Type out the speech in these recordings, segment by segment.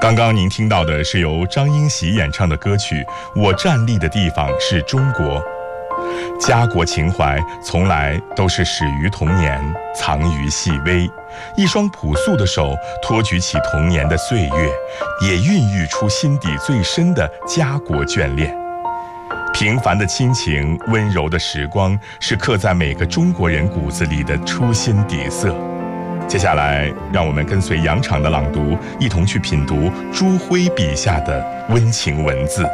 刚刚您听到的是由张英喜演唱的歌曲《我站立的地方是中国》。家国情怀从来都是始于童年，藏于细微。一双朴素的手托举起童年的岁月，也孕育出心底最深的家国眷恋。平凡的亲情，温柔的时光，是刻在每个中国人骨子里的初心底色。接下来，让我们跟随杨昶的朗读，一同去品读朱辉笔下的温情文字。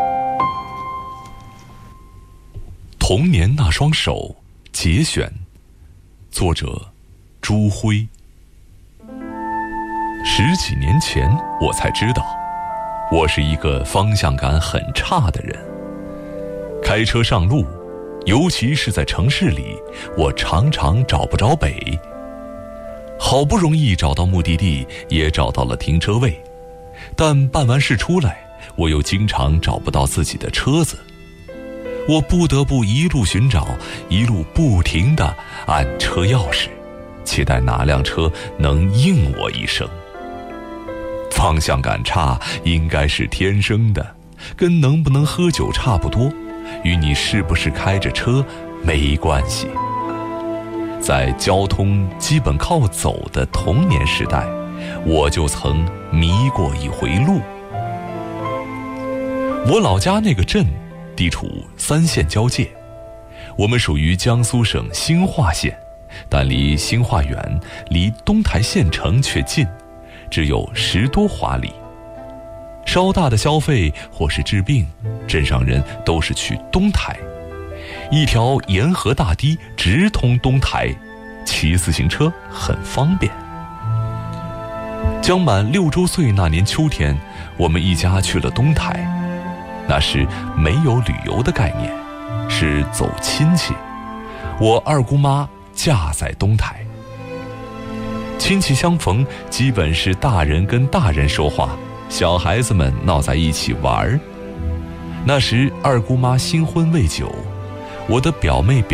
童年那双手节选，作者朱辉。10几年前，我才知道，我是一个方向感很差的人。开车上路，尤其是在城市里，我常常找不着北。好不容易找到目的地，也找到了停车位，但办完事出来，我又经常找不到自己的车子。我不得不一路寻找，一路不停地按车钥匙，期待哪辆车能应我一声。方向感差应该是天生的，跟能不能喝酒差不多，与你是不是开着车没关系。在交通基本靠走的童年时代，我就曾迷过一回路。我老家那个镇地处3县交界，我们属于江苏省兴化县，但离兴化远，离东台县城却近，只有10多华里。稍大的消费或是治病，镇上人都是去东台。一条沿河大堤直通东台，骑自行车很方便。将满6周岁那年秋天，我们一家去了东台。那时没有旅游的概念，是走亲戚。我二姑妈嫁在东台。亲戚相逢，基本是大人跟大人说话，小孩子们闹在一起玩。那时二姑妈新婚未久，我的表妹